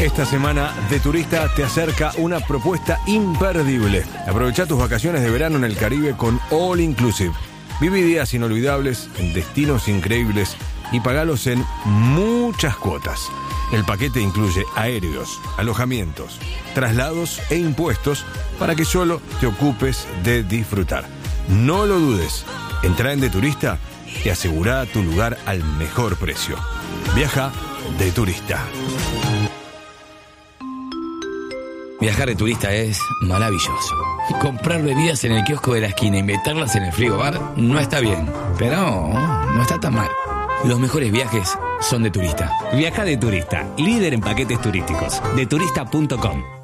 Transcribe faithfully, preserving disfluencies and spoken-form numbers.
Esta semana de Turista te acerca una propuesta imperdible. Aprovecha tus vacaciones de verano en el Caribe con All Inclusive. Vive días inolvidables en destinos increíbles y pagalos en muchas cuotas. El paquete incluye aéreos, alojamientos, traslados e impuestos para que solo te ocupes de disfrutar. No lo dudes. Entra en De Turista y asegura tu lugar al mejor precio. Viaja de turista. Viajar de turista es maravilloso. Comprar bebidas en el kiosco de la esquina y meterlas en el frigobar no está bien, pero no está tan mal. Los mejores viajes son de turista. Viaja de turista, líder en paquetes turísticos. de turista punto com.